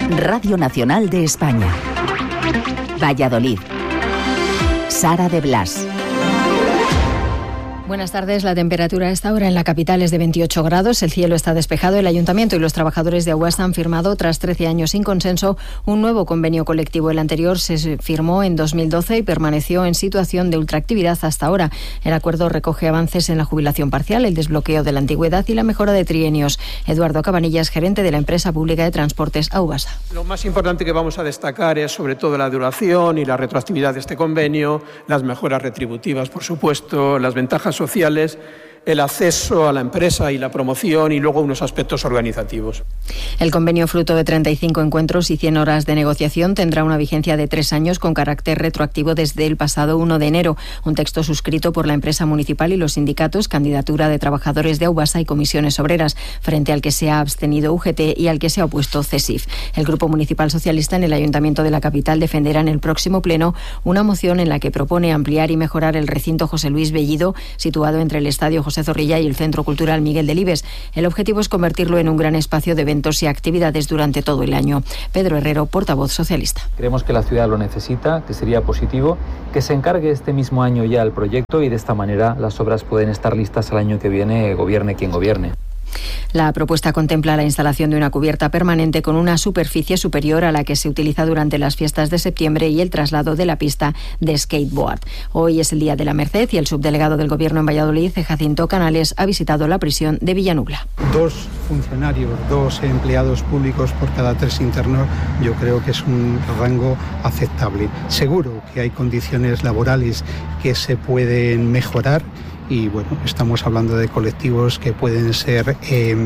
Radio Nacional de España. Valladolid. Sara de Blas. Buenas tardes. La temperatura a esta hora en la capital es de 28 grados. El cielo está despejado. El Ayuntamiento y los trabajadores de Aguasa han firmado, tras 13 años sin consenso, un nuevo convenio colectivo. El anterior se firmó en 2012 y permaneció en situación de ultraactividad hasta ahora. El acuerdo recoge avances en la jubilación parcial, el desbloqueo de la antigüedad y la mejora de trienios. Eduardo Cabanillas, gerente de la empresa pública de transportes Aubasa. Lo más importante que vamos a destacar es sobre todo la duración y la retroactividad de este convenio, las mejoras retributivas, por supuesto, las ventajas sociales, el acceso a la empresa y la promoción y luego unos aspectos organizativos. El convenio, fruto de 35 encuentros y 100 horas de negociación, tendrá una vigencia de 3 años con carácter retroactivo desde el pasado 1 de enero. Un texto suscrito por la empresa municipal y los sindicatos, candidatura de trabajadores de Aubasa y comisiones obreras, frente al que se ha abstenido UGT y al que se ha opuesto CESIF. El Grupo Municipal Socialista en el Ayuntamiento de la capital defenderá en el próximo pleno una moción en la que propone ampliar y mejorar el recinto José Luis Bellido, situado entre el Estadio José Zorrilla y el Centro Cultural Miguel Delibes. El objetivo es convertirlo en un gran espacio de eventos y actividades durante todo el año. Pedro Herrero, portavoz socialista. Creemos que la ciudad lo necesita, que sería positivo que se encargue este mismo año ya el proyecto y de esta manera las obras pueden estar listas al año que viene, gobierne quien gobierne. La propuesta contempla la instalación de una cubierta permanente con una superficie superior a la que se utiliza durante las fiestas de septiembre y el traslado de la pista de skateboard. Hoy es el Día de la Merced y el subdelegado del Gobierno en Valladolid, Jacinto Canales, ha visitado la prisión de Villanubla. 2 funcionarios, 2 empleados públicos por cada 3 internos, yo creo que es un rango aceptable. Seguro que hay condiciones laborales que se pueden mejorar. Y bueno, estamos hablando de colectivos que pueden ser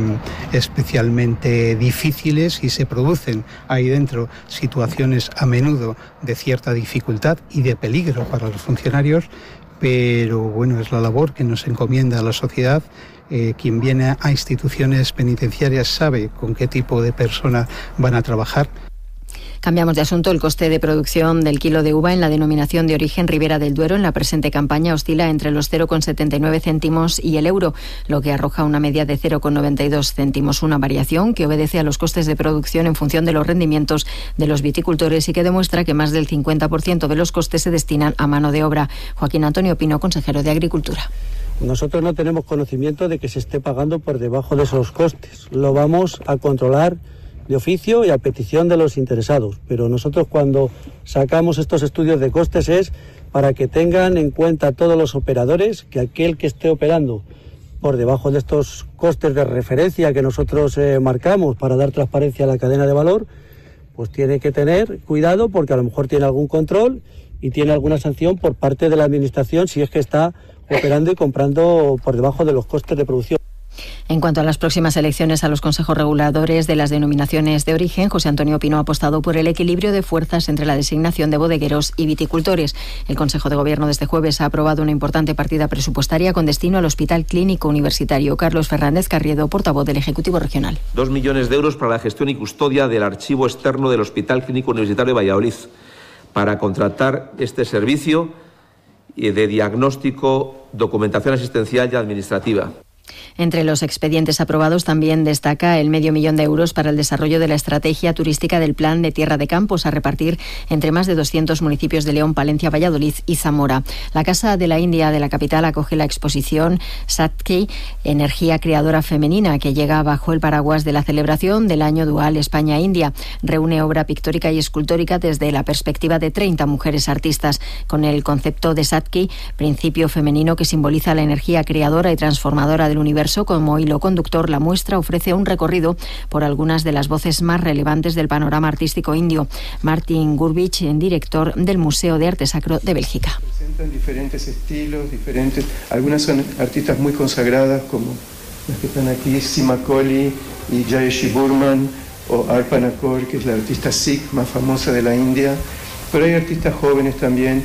especialmente difíciles y se producen ahí dentro situaciones a menudo de cierta dificultad y de peligro para los funcionarios, pero bueno, es la labor que nos encomienda la sociedad. Quien viene a instituciones penitenciarias sabe con qué tipo de personas van a trabajar. Cambiamos de asunto. El coste de producción del kilo de uva en la denominación de origen Ribera del Duero en la presente campaña oscila entre los 0,79 céntimos y el euro, lo que arroja una media de 0,92 céntimos, una variación que obedece a los costes de producción en función de los rendimientos de los viticultores y que demuestra que más del 50% de los costes se destinan a mano de obra. Joaquín Antonio Pino, consejero de Agricultura. Nosotros no tenemos conocimiento de que se esté pagando por debajo de esos costes. Lo vamos a controlar de oficio y a petición de los interesados, pero nosotros cuando sacamos estos estudios de costes es para que tengan en cuenta todos los operadores que aquel que esté operando por debajo de estos costes de referencia que nosotros marcamos para dar transparencia a la cadena de valor, pues tiene que tener cuidado porque a lo mejor tiene algún control y tiene alguna sanción por parte de la administración si es que está operando y comprando por debajo de los costes de producción. En cuanto a las próximas elecciones a los consejos reguladores de las denominaciones de origen, José Antonio Pino ha apostado por el equilibrio de fuerzas entre la designación de bodegueros y viticultores. El Consejo de Gobierno de este jueves ha aprobado una importante partida presupuestaria con destino al Hospital Clínico Universitario. Carlos Fernández Carriedo, portavoz del Ejecutivo Regional. 2 millones de euros para la gestión y custodia del archivo externo del Hospital Clínico Universitario de Valladolid, para contratar este servicio de diagnóstico, documentación asistencial y administrativa. Entre los expedientes aprobados también destaca el $500.000 de euros para el desarrollo de la estrategia turística del Plan de Tierra de Campos a repartir entre más de 200 municipios de León, Palencia, Valladolid y Zamora. La Casa de la India de la capital acoge la exposición Satki, Energía Creadora Femenina, que llega bajo el paraguas de la celebración del Año Dual España-India. Reúne obra pictórica y escultórica desde la perspectiva de 30 mujeres artistas, con el concepto de Satki, principio femenino que simboliza la energía creadora y transformadora del universo. Como hilo conductor, la muestra ofrece un recorrido por algunas de las voces más relevantes del panorama artístico indio. Martin Gurbich, director del Museo de Arte Sacro de Bélgica. Presentan diferentes estilos, algunas son artistas muy consagradas como las que están aquí, Sima Kohli y Jayeshi Burman, o Arpana Kaur, que es la artista Sikh más famosa de la India, pero hay artistas jóvenes también.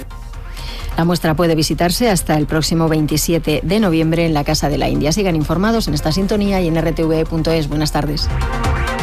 La muestra puede visitarse hasta el próximo 27 de noviembre en la Casa de la India. Sigan informados en esta sintonía y en rtv.es. Buenas tardes.